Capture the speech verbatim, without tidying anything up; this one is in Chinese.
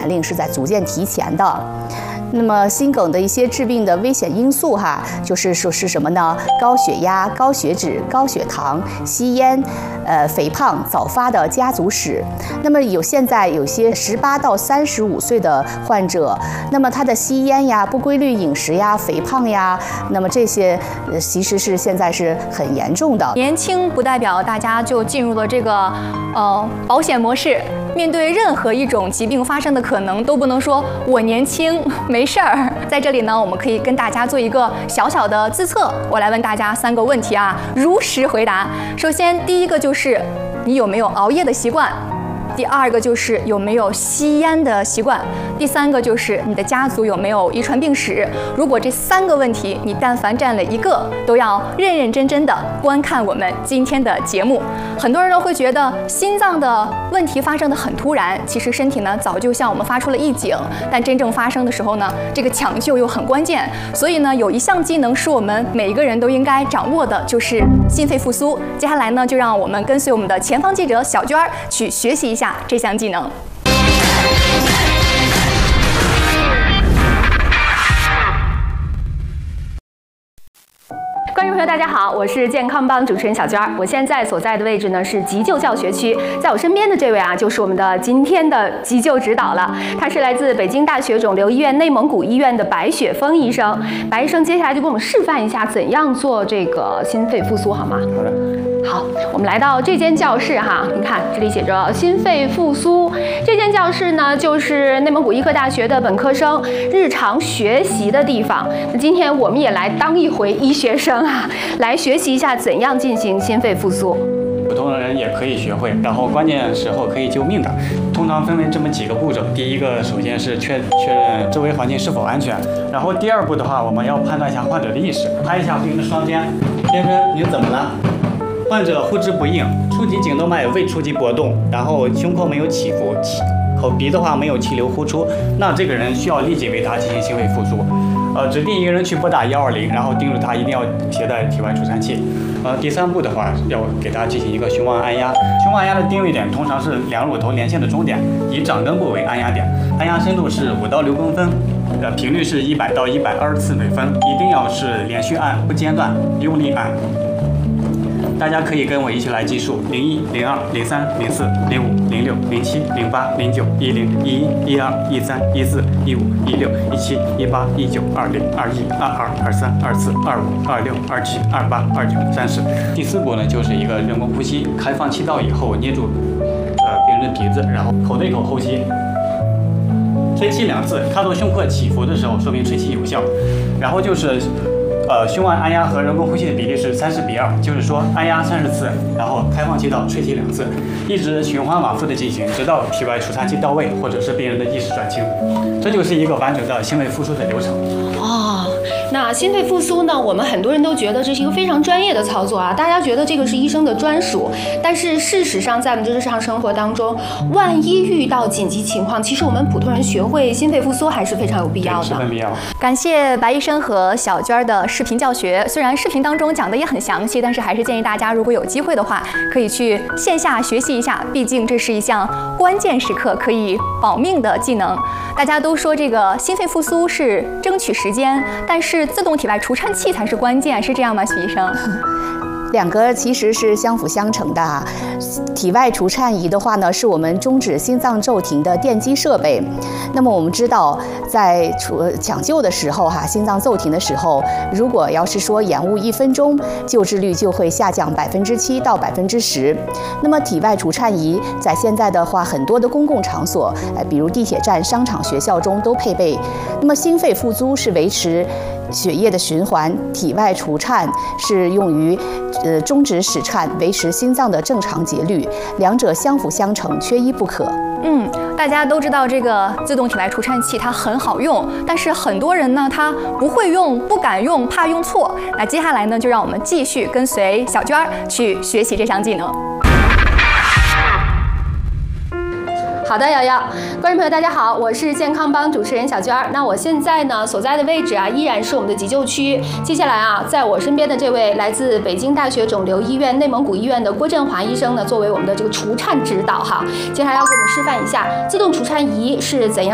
年龄是在逐渐提前的。那么心梗的一些致病的危险因素哈，就是说是什么呢？高血压、高血脂、高血糖、吸烟、呃肥胖、早发的家族史。那么有现在有些十八到三十五岁的患者，那么他的吸烟呀、不规律饮食呀、肥胖呀，那么这些呃其实是现在是很严重的。 年轻不代表大家就进入了这个呃保险模式。面对任何一种疾病发生的可能，都不能说我年轻没事儿。在这里呢，我们可以跟大家做一个小小的自测。我来问大家三个问题啊，如实回答。首先，第一个就是你有没有熬夜的习惯？第二个就是有没有吸烟的习惯，第三个就是你的家族有没有遗传病史。如果这三个问题你但凡占了一个，都要认认真真的观看我们今天的节目。很多人都会觉得心脏的问题发生的很突然，其实身体呢早就向我们发出了预警，但真正发生的时候呢，这个抢救又很关键。所以呢，有一项技能是我们每一个人都应该掌握的，就是心肺复苏。接下来呢，就让我们跟随我们的前方记者小娟儿去学习一下这项技能。观众朋友，大家好，我是健康帮主持人小娟儿。我现在所在的位置呢是急救教学区，在我身边的这位啊，就是我们的今天的急救指导了。他是来自北京大学肿瘤医院内蒙古医院的白雪峰医生。白医生接下来就给我们示范一下怎样做这个心肺复苏，好吗？ 好的。 好，我们来到这间教室哈，你看这里写着心肺复苏。这间教室呢，就是内蒙古医科大学的本科生日常学习的地方。那今天我们也来当一回医学生啊，来学习一下怎样进行心肺复苏。 普通人也可以学会，然后关键时候可以救命的。通常分为这么几个步骤，第一个首先是确确认周围环境是否安全，然后第二步的话，我们要判断一下患者的意识，拍一下病人的双肩，先生您怎么了？患者呼之不应，初级颈动脉未初级搏动，然后胸廓没有起伏，气口鼻的话没有气流呼出，那这个人需要立即为他进行心肺复苏。呃，指定一个人去拨打一二零，然后叮嘱他一定要携带体外除颤器。呃，第三步的话，要给他进行一个胸腕按压。胸腕按压的定位点通常是两乳头连线的中点，以掌根部为按压点，按压深度是五到六公分，呃，频率是一百到一百二十次每分，一定要是连续按，不间断，用力按。大家可以跟我一起来计数：零一、零二、零三、零四、零五、零六、零七、零八、零九、一零、一一、一二、一三、一四、一五、一六、一七、一八、一九、二零、二一、二二、二三、二四、二五、二六、二七、二八、二九、三十。第四步呢，就是一个人工呼吸，开放气道以后捏住呃病人的鼻子，然后口对口呼吸，吹气两次，看到胸廓起伏的时候，说明吹气有效。然后就是。呃，胸腕按压和人工呼吸的比例是三十比二，就是说按压三十次，然后开放气道吹气两次，一直循环往复的进行，直到体外除颤器到位，或者是病人的意识转清。这就是一个完整的心肺复苏的流程。 哦，那心肺复苏呢？我们很多人都觉得这是一个非常专业的操作啊，大家觉得这个是医生的专属，但是事实上，在我们的日常生活当中，万一遇到紧急情况，其实我们普通人学会心肺复苏还是非常有必要的。 十分必要。 感谢白医生和小娟的视频教学，虽然视频当中讲的也很详细，但是还是建议大家如果有机会的话，可以去线下学习一下，毕竟这是一项关键时刻可以保命的技能。大家都说这个心肺复苏是争取时间，但是自动体外除颤器才是关键，是这样吗，许医生？ 两个其实是相辅相成的啊。体外除颤仪的话呢，是我们终止心脏骤停的电击设备。那么我们知道，在除抢救的时候哈、啊，心脏骤停的时候，如果要是说延误一分钟，救治率就会下降百分之七到百分之十。那么体外除颤仪在现在的话，很多的公共场所，哎，比如地铁站、商场、学校中都配备。那么心肺复苏是维持血液的循环，体外除颤是用于呃终止室颤，维持心脏的正常节律，两者相辅相成，缺一不可。 嗯，大家都知道这个自动体外除颤器它很好用，但是很多人呢他不会用、不敢用，怕用错。那接下来呢，就让我们继续跟随小娟儿去学习这项技能。好的，瑶瑶，观众朋友大家好，我是健康帮主持人小娟儿。那我现在呢所在的位置啊，依然是我们的急救区。接下来啊，在我身边的这位来自北京大学肿瘤医院内蒙古医院的郭振华医生呢，作为我们的这个除颤指导哈，接下来要给我们示范一下自动除颤仪是怎样